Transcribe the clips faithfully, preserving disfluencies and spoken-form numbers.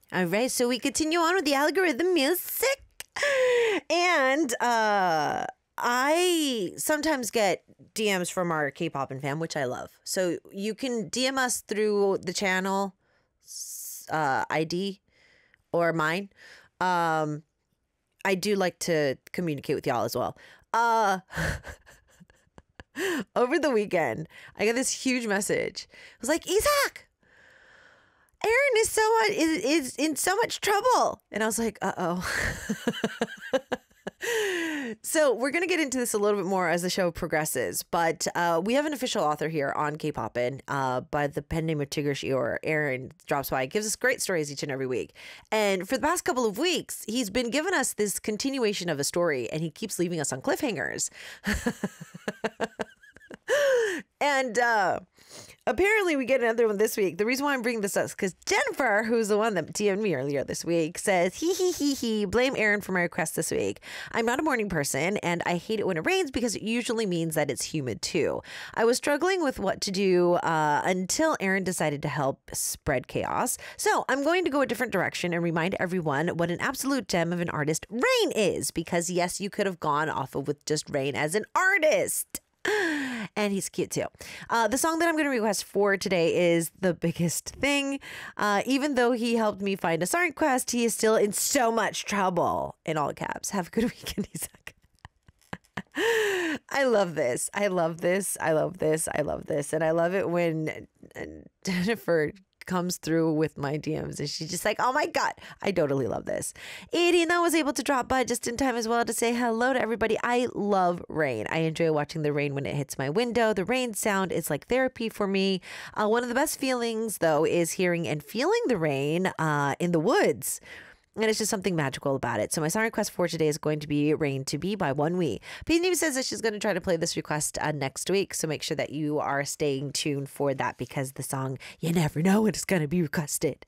All right, so we continue on with the algorithm music. And uh, I sometimes get D Ms from our K-pop and fam, which I love. So you can D M us through the channel uh, I D or mine. Um, I do like to communicate with y'all as well. Uh, over the weekend, I got this huge message. It was like, Isaac, Aaron is so much, is, is in so much trouble. And I was like, uh-oh. So we're going to get into this a little bit more as the show progresses, but uh, we have an official author here on K-Poppin' uh, by the pen name of Tigger Shior. Aaron drops by, gives us great stories each and every week. And for the past couple of weeks, he's been giving us this continuation of a story, and he keeps leaving us on cliffhangers. And uh, apparently we get another one this week. The reason why I'm bringing this up is because Jennifer, who's the one that D M'd me earlier this week, says, hee hee hee hee, blame Aaron for my request this week. I'm not a morning person, and I hate it when it rains because it usually means that it's humid too. I was struggling with what to do uh, until Aaron decided to help spread chaos. So I'm going to go a different direction and remind everyone what an absolute gem of an artist Rain is, because yes, you could have gone off of with just Rain as an artist. And he's cute too. Uh, the song that I'm going to request for today is The Biggest Thing. Uh, even though he helped me find a song request, he is still in so much trouble. In all caps. Have a good weekend, Isaac. I love this. I love this. I love this. I love this. And I love it when Jennifer comes through with my D Ms and she's just like, oh my God, I totally love this. Irina was able to drop by just in time as well to say hello to everybody. I love rain. I enjoy watching the rain when it hits my window. The rain sound is like therapy for me. Uh, one of the best feelings though is hearing and feeling the rain uh, in the woods. And it's just something magical about it. So my song request for today is going to be Rain to Be by One We. P says that she's going to try to play this request uh, next week. So make sure that you are staying tuned for that, because the song, you never know when it's going to be requested.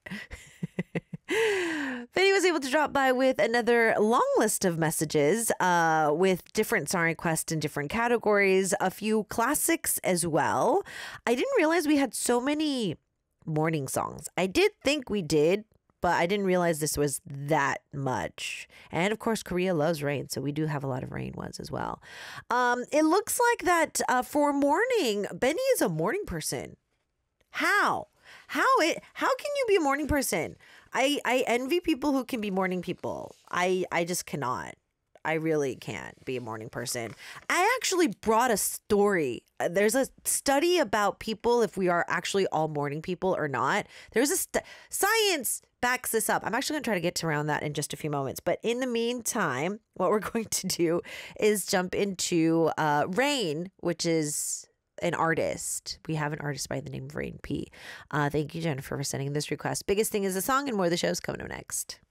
Vinny was able to drop by with another long list of messages uh, with different song requests in different categories. A few classics as well. I didn't realize we had so many morning songs. I did think we did, but I didn't realize this was that much. And of course, Korea loves rain, so we do have a lot of rain ones as well. Um, it looks like that uh, for morning, Benny is a morning person. How? How it? How can you be a morning person? I, I envy people who can be morning people. I, I just cannot. I really can't be a morning person. I actually brought a story. There's a study about people, if we are actually all morning people or not. There's a st- science backs this up. I'm actually going to try to get to around that in just a few moments. But in the meantime, what we're going to do is jump into uh, Rain, which is an artist. We have an artist by the name of Rain P. Uh, thank you, Jennifer, for sending this request. Biggest Thing is the song, and more of the show's coming up next.